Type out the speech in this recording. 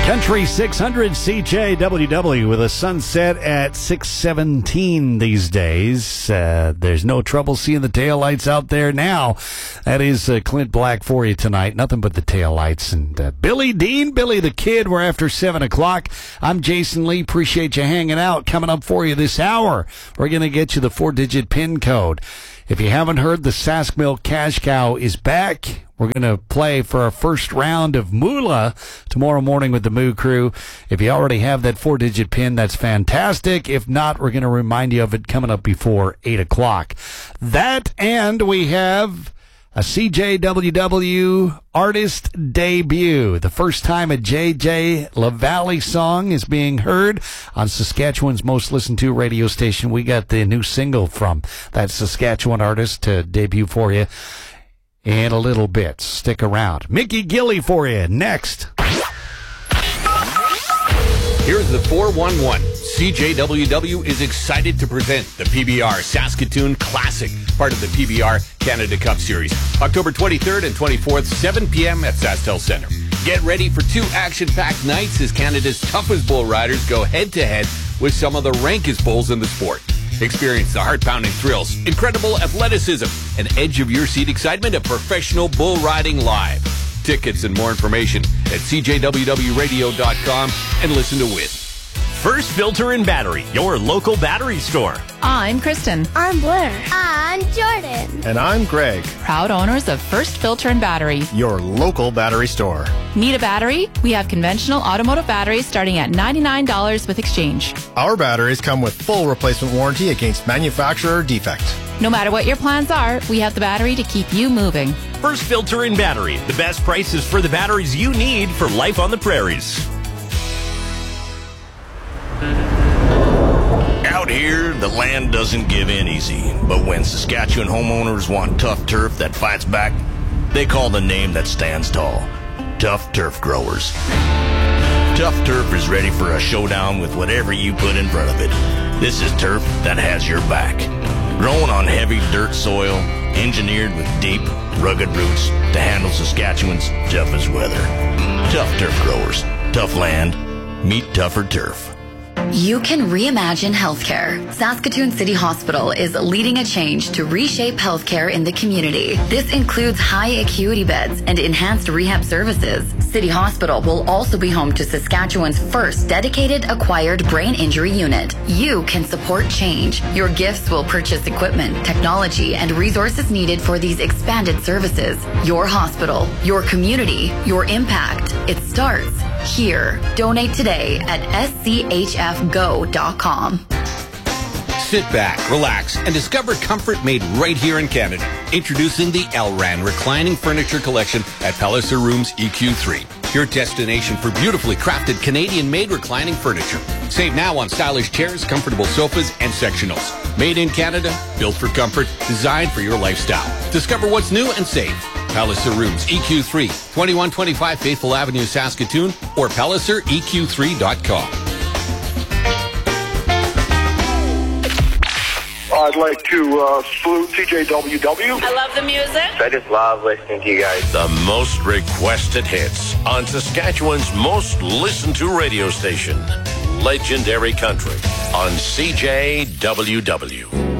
Country 600 CJWW with a sunset at 6:17 these days. There's no trouble seeing the taillights out there now. That is Clint Black for you tonight. Nothing but the taillights. And Billy Dean, Billy the Kid, we're after 7 o'clock. I'm Jason Lee. Appreciate you hanging out. Coming up for you this hour, we're going to get you the 4-digit PIN code. If you haven't heard, the Sask Mill Cash Cow is back. We're going to play for our first round of Moolah tomorrow morning with the Moo Crew. If you already have that 4-digit PIN, that's fantastic. If not, we're going to remind you of it coming up before 8 o'clock. That, and we have a CJWW artist debut. The first time a J.J. LaValle song is being heard on Saskatchewan's most listened to radio station. We got the new single from that Saskatchewan artist to debut for you in a little bit. Stick around. Mickey Gilley for you next. Here's the 411. CJWW is excited to present the PBR Saskatoon Classic, part of the PBR Canada Cup Series. October 23rd and 24th, 7 p.m. at SaskTel Centre. Get ready for 2 action-packed nights as Canada's toughest bull riders go head-to-head with some of the rankest bulls in the sport. Experience the heart-pounding thrills, incredible athleticism, and edge-of-your-seat excitement of professional bull riding live. Tickets and more information at cjwwradio.com and listen to win. First Filter and Battery, your local battery store. I'm Kristen. I'm Blair. I'm Jordan. And I'm Greg. Proud owners of First Filter and Battery, your local battery store. Need a battery? We have conventional automotive batteries starting at $99 with exchange. Our batteries come with full replacement warranty against manufacturer defect. No matter what your plans are, we have the battery to keep you moving. First Filter and Battery, the best prices for the batteries you need for life on the prairies. Out here, the land doesn't give in easy, but when Saskatchewan homeowners want tough turf that fights back, they call the name that stands tall: Tough Turf Growers. Tough Turf is ready for a showdown with whatever you put in front of it. This is turf that has your back. Grown on heavy dirt soil, engineered with deep, rugged roots to handle Saskatchewan's toughest weather. Tough Turf Growers. Tough land. Meet tougher turf. You can reimagine healthcare. Saskatoon City Hospital is leading a change to reshape healthcare in the community. This includes high acuity beds and enhanced rehab services. City Hospital will also be home to Saskatchewan's first dedicated acquired brain injury unit. You can support change. Your gifts will purchase equipment, technology, and resources needed for these expanded services. Your hospital, your community, your impact. It starts here. Donate today at schfgo.com. Sit back, relax, and discover comfort made right here in Canada. Introducing the Elran Reclining Furniture Collection at Palliser Rooms EQ3. Your destination for beautifully crafted Canadian-made reclining furniture. Save now on stylish chairs, comfortable sofas, and sectionals. Made in Canada, built for comfort, designed for your lifestyle. Discover what's new and save. Palliser Rooms EQ3, 2125 Faithful Avenue, Saskatoon, or PalliserEQ3.com. I'd like to salute CJWW. I love the music. I just love listening to you guys. The most requested hits on Saskatchewan's most listened to radio station, Legendary Country, on CJWW.